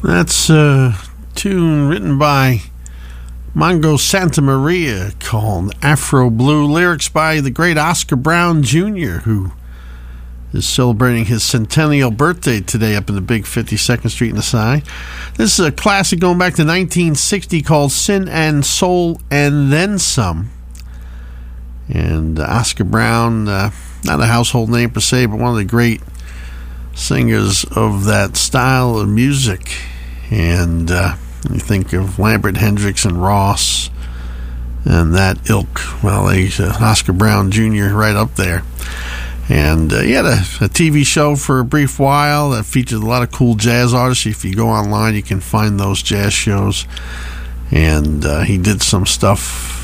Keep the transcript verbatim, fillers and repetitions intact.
That's a tune written by Mongo Santa Maria called Afro Blue. Lyrics by the great Oscar Brown Junior, who is celebrating his centennial birthday today up in the big fifty-second Street in the side. This is a classic going back to nineteen sixty called Sin and Soul and Then Some. And uh, Oscar Brown, uh, not a household name per se, but one of the great singers of that style of music. And uh, you think of Lambert, Hendricks, and Ross and that ilk. Well, he's uh, Oscar Brown Junior right up there. And uh, he had a, a T V show for a brief while that featured a lot of cool jazz artists. If you go online, you can find those jazz shows. And uh, he did some stuff